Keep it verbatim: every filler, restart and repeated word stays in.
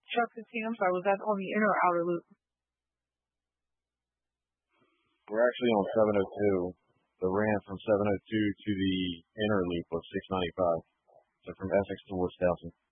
Truck fifteen, I'm sorry, was that on the inner or outer loop? We're actually on seven oh two. The ramp from seven oh two to the inner loop was six ninety-five. So from Essex to Woods Towson.